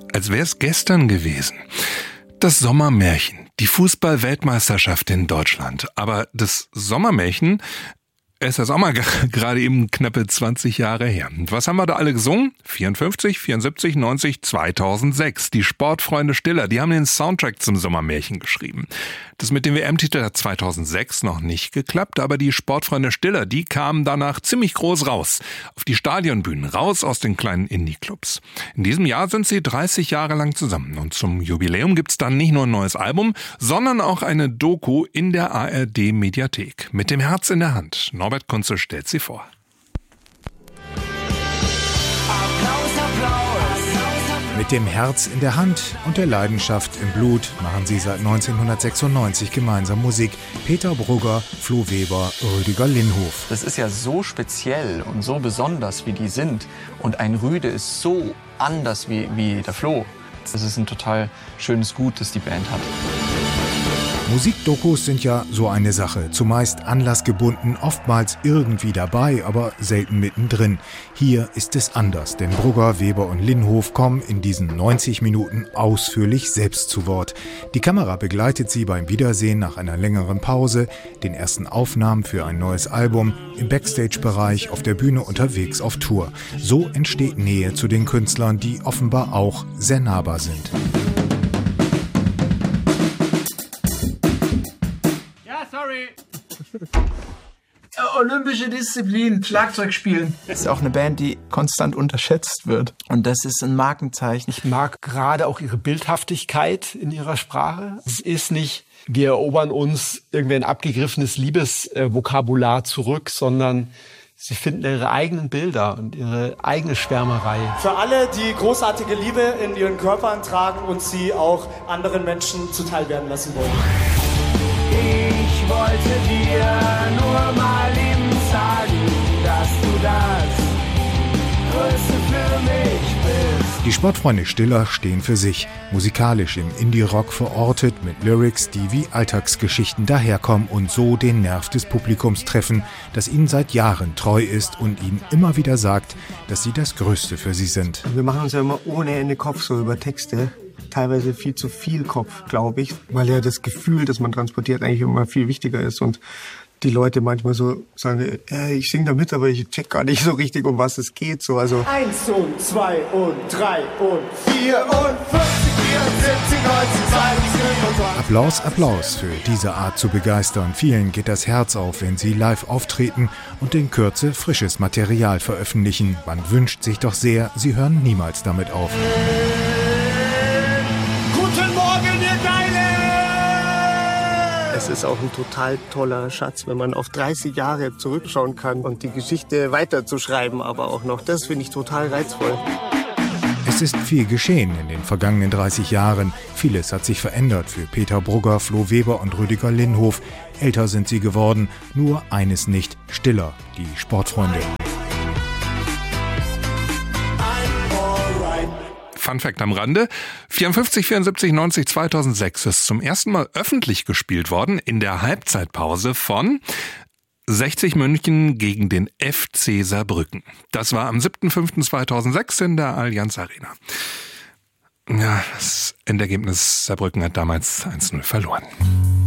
als wäre es gestern gewesen. Das Sommermärchen, die Fußball-Weltmeisterschaft in Deutschland. Aber das Sommermärchen ist das auch mal gerade eben knappe 20 Jahre her. Und was haben wir da alle gesungen? 54, 74, 90, 2006. Die Sportfreunde Stiller, die haben den Soundtrack zum Sommermärchen geschrieben. Das mit dem WM-Titel hat 2006 noch nicht geklappt, aber die Sportfreunde Stiller, die kamen danach ziemlich groß raus. Auf die Stadionbühnen, raus aus den kleinen Indie-Clubs. In diesem Jahr sind sie 30 Jahre lang zusammen. Und zum Jubiläum gibt's dann nicht nur ein neues Album, sondern auch eine Doku in der ARD-Mediathek. Mit dem Herz in der Hand. Norbert Kunze stellt sie vor. Mit dem Herz in der Hand und der Leidenschaft im Blut machen sie seit 1996 gemeinsam Musik. Peter Brugger, Flo Weber, Rüdiger Linhof. Das ist ja so speziell und so besonders, wie die sind. Und ein Rüde ist so anders wie der Flo. Das ist ein total schönes Gut, das die Band hat. Musikdokus sind ja so eine Sache, zumeist anlassgebunden, oftmals irgendwie dabei, aber selten mittendrin. Hier ist es anders, denn Brugger, Weber und Linhof kommen in diesen 90 Minuten ausführlich selbst zu Wort. Die Kamera begleitet sie beim Wiedersehen nach einer längeren Pause, den ersten Aufnahmen für ein neues Album, im Backstage-Bereich, auf der Bühne unterwegs auf Tour. So entsteht Nähe zu den Künstlern, die offenbar auch sehr nahbar sind. Olympische Disziplin, Schlagzeug spielen. Das ist auch eine Band, die konstant unterschätzt wird. Und das ist ein Markenzeichen. Ich mag gerade auch ihre Bildhaftigkeit in ihrer Sprache. Es ist nicht, wir erobern uns irgendwie ein abgegriffenes Liebesvokabular zurück, sondern sie finden ihre eigenen Bilder und ihre eigene Schwärmerei. Für alle, die großartige Liebe in ihren Körpern tragen und sie auch anderen Menschen zuteil werden lassen wollen. Ich wollte dir nur mal eben sagen, dass du das Größte für mich bist. Die Sportfreunde Stiller stehen für sich, musikalisch im Indie-Rock verortet, mit Lyrics, die wie Alltagsgeschichten daherkommen und so den Nerv des Publikums treffen, das ihnen seit Jahren treu ist und ihnen immer wieder sagt, dass sie das Größte für sie sind. Wir machen uns ja immer ohne Ende Kopf so über Texte. Teilweise viel zu viel Kopf, glaube ich, weil ja das Gefühl, das man transportiert, eigentlich immer viel wichtiger ist und die Leute manchmal so sagen, ich singe da mit, aber ich check gar nicht so richtig, um was es geht. So, also 1 und 2 und 3 und 4 und 50, 74, 90, 92, Applaus, Applaus für diese Art zu begeistern. Vielen geht das Herz auf, wenn sie live auftreten und in Kürze frisches Material veröffentlichen. Man wünscht sich doch sehr, sie hören niemals damit auf. Guten Morgen, ihr Geile! es ist auch ein total toller Schatz, wenn man auf 30 Jahre zurückschauen kann und die Geschichte weiterzuschreiben, aber auch noch das finde ich total reizvoll. Es ist viel geschehen in den vergangenen 30 Jahren. Vieles hat sich verändert für Peter Brugger, Flo Weber und Rüdiger Linhof. Älter sind sie geworden, nur eines nicht, stiller, die Sportfreunde. Fun Fact am Rande: 54, 74, 90, 2006 ist zum ersten Mal öffentlich gespielt worden in der Halbzeitpause von 60 München gegen den FC Saarbrücken. Das war am 7.5.2006 in der Allianz Arena. Ja, das Endergebnis: Saarbrücken hat damals 1-0 verloren.